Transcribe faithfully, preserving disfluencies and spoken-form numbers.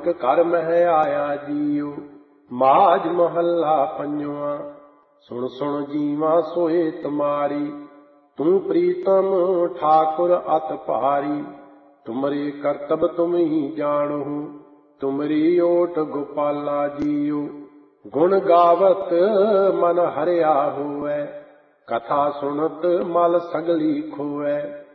ਇੱਕ ਘਰ ਮਹਿ ਆਇਆ ਜੀਉ। ਮਾਝ ਮਹੱਲਾ ਪੰਜਵਾਂ। ਸੁਣ ਸੁਣ ਜੀਵਾ ਸੋਏ ਤੁਮਾਰੀ, ਤੂੰ ਪ੍ਰੀਤਮ ठाकुर अत भारी। तुमरे करतब तुम ही जानहु, तुमरी ओट गोपाला जीओ। गुण गावत मन हरिया होवै, कथा सुनत मल सगली खोवै।